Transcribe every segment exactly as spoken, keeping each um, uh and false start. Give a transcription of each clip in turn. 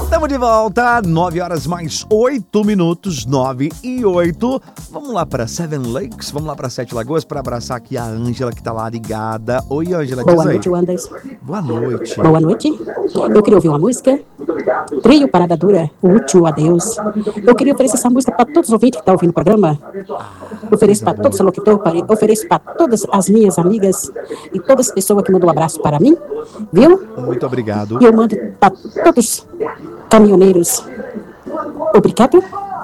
Estamos de volta, nove horas mais oito minutos, nove e oito. Vamos lá para Seven Lakes, vamos lá para Sete Lagoas para abraçar aqui a Ângela que tá lá ligada. Oi, Ângela, diz aí. Boa noite, Wanderson. Boa noite. Boa noite. Eu queria ouvir uma música. Trio Parada Dura, Útil a Deus. Eu queria oferecer essa música para todos os ouvintes que estão ouvindo o programa. Ofereço para todos os locutores, ofereço para todas as minhas amigas e todas as pessoas que mandam um abraço para mim, viu? Muito obrigado. E eu mando para todos os caminhoneiros. Obrigado.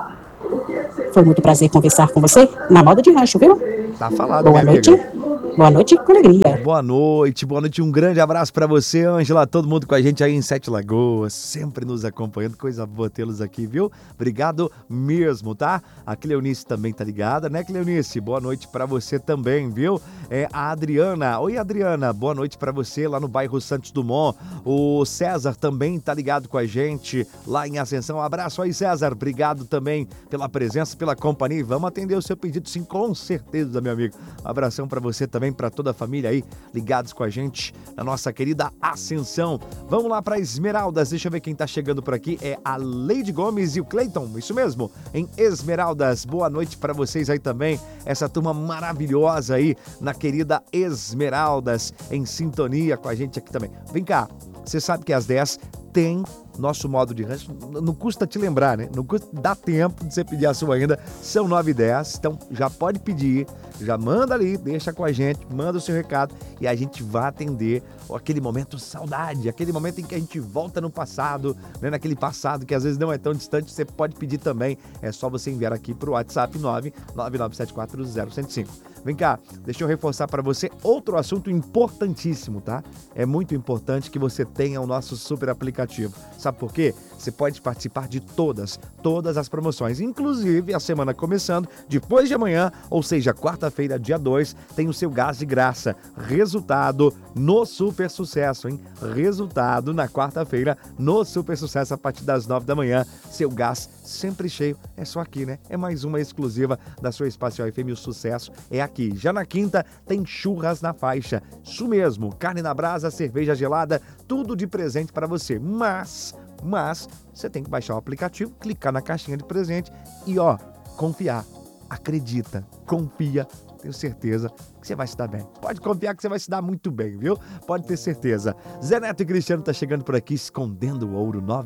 Foi muito prazer conversar com você na moda de rancho, viu? Tá falado, Boa minha noite. amiga. Boa noite com alegria. Boa noite, boa noite. Um grande abraço para você, Ângela. Todo mundo com a gente aí em Sete Lagoas, sempre nos acompanhando. Coisa boa tê-los aqui, viu? Obrigado mesmo, tá? A Cleonice também tá ligada, né, Cleonice? Boa noite para você também, viu? É a Adriana. Oi, Adriana. Boa noite para você lá no bairro Santos Dumont. O César também tá ligado com a gente lá em Ascensão. Um abraço aí, César. Obrigado também pela presença, pela companhia. E vamos atender o seu pedido, sim, com certeza, meu amigo. Um abração para você também, para toda a família aí, ligados com a gente na nossa querida Ascensão. Vamos lá para Esmeraldas, deixa eu ver quem tá chegando por aqui, é a Leide Gomes e o Cleiton, isso mesmo, em Esmeraldas. Boa noite para vocês aí também, essa turma maravilhosa aí, na querida Esmeraldas, em sintonia com a gente aqui também. Vem cá, você sabe que às dez tem nosso modo de rancho, não custa te lembrar, né? Não custa, dá tempo de você pedir a sua ainda, são nove e dez, então já pode pedir, já manda ali, deixa com a gente, manda o seu recado e a gente vai atender aquele momento saudade, aquele momento em que a gente volta no passado, né? Naquele passado que às vezes não é tão distante, você pode pedir também, é só você enviar aqui pro WhatsApp nove nove nove sete quatro zero um zero cinco. Vem cá, deixa eu reforçar para você outro assunto importantíssimo, tá? É muito importante que você tenha o nosso super aplicativo. Sabe por quê? Você pode participar de todas, todas as promoções. Inclusive, a semana começando, depois de amanhã, ou seja, quarta-feira, dia dois, tem o seu gás de graça. Resultado no Super Sucesso, hein? Resultado na quarta-feira, no Super Sucesso, a partir das nove da manhã. Seu gás sempre cheio. É só aqui, né? É mais uma exclusiva da sua Espacial F M. O sucesso é aqui. Já na quinta, tem churras na faixa. Isso mesmo, carne na brasa, cerveja gelada, tudo de presente para você. Mas... Mas você tem que baixar o aplicativo, clicar na caixinha de presente e, ó, confiar. Acredita, confia, tenho certeza que você vai se dar bem. Pode confiar que você vai se dar muito bem, viu? Pode ter certeza. Zé Neto e Cristiano tá chegando por aqui escondendo o ouro. Nove